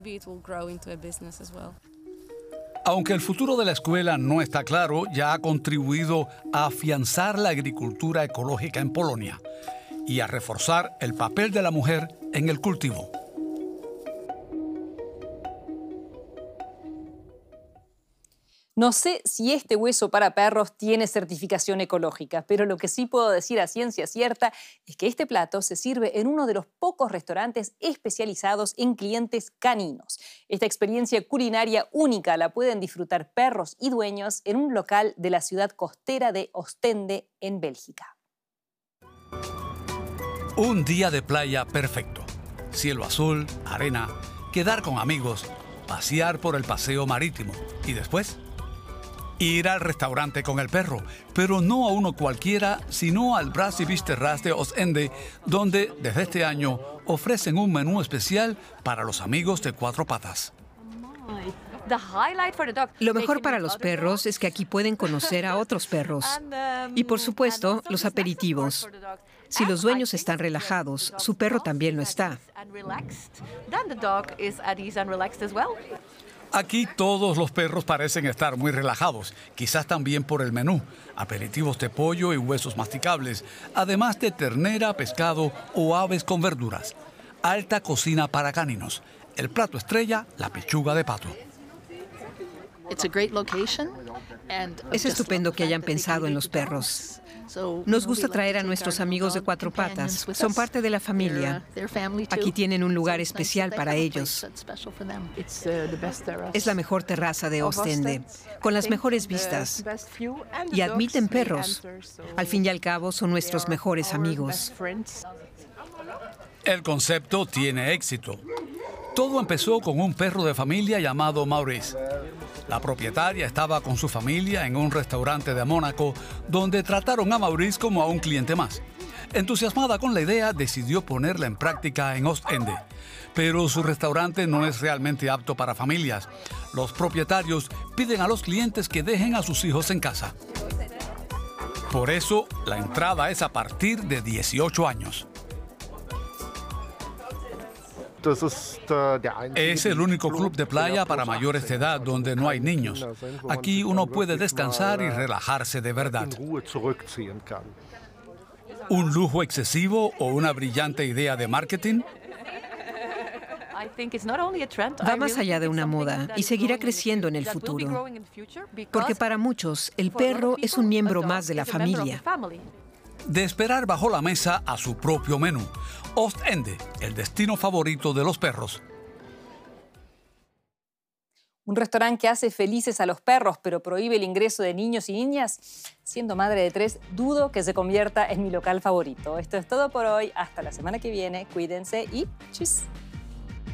Aunque el futuro de la escuela no está claro, ya ha contribuido a afianzar la agricultura ecológica en Polonia y a reforzar el papel de la mujer en el cultivo. No sé si este hueso para perros tiene certificación ecológica, pero lo que sí puedo decir a ciencia cierta es que este plato se sirve en uno de los pocos restaurantes especializados en clientes caninos. Esta experiencia culinaria única la pueden disfrutar perros y dueños en un local de la ciudad costera de Ostende, en Bélgica. Un día de playa perfecto. Cielo azul, arena, quedar con amigos, pasear por el paseo marítimo y después ir al restaurante con el perro, pero no a uno cualquiera, sino al Brasserie Terrasse de Ostende, donde desde este año ofrecen un menú especial para los amigos de cuatro patas. Lo mejor para los perros es que aquí pueden conocer a otros perros. Y por supuesto, los aperitivos. Si los dueños están relajados, su perro también lo está. Aquí todos los perros parecen estar muy relajados, quizás también por el menú. Aperitivos de pollo y huesos masticables, además de ternera, pescado o aves con verduras. Alta cocina para caninos. El plato estrella, la pechuga de pato. Es estupendo que hayan pensado en los perros. Nos gusta traer a nuestros amigos de cuatro patas. Son parte de la familia. Aquí tienen un lugar especial para ellos. Es la mejor terraza de Ostende, con las mejores vistas. Y admiten perros. Al fin y al cabo, son nuestros mejores amigos. El concepto tiene éxito. Todo empezó con un perro de familia llamado Maurice. La propietaria estaba con su familia en un restaurante de Mónaco, donde trataron a Maurice como a un cliente más. Entusiasmada con la idea, decidió ponerla en práctica en Ostende. Pero su restaurante no es realmente apto para familias. Los propietarios piden a los clientes que dejen a sus hijos en casa. Por eso, la entrada es a partir de 18 años. Es el único club de playa para mayores de edad donde no hay niños. Aquí uno puede descansar y relajarse de verdad. ¿Un lujo excesivo o una brillante idea de marketing? Va más allá de una moda y seguirá creciendo en el futuro. Porque para muchos, el perro es un miembro más de la familia. De esperar bajo la mesa a su propio menú. Ostende, el destino favorito de los perros. Un restaurante que hace felices a los perros, pero prohíbe el ingreso de niños y niñas. Siendo madre de 3, dudo que se convierta en mi local favorito. Esto es todo por hoy. Hasta la semana que viene. Cuídense y tschüss.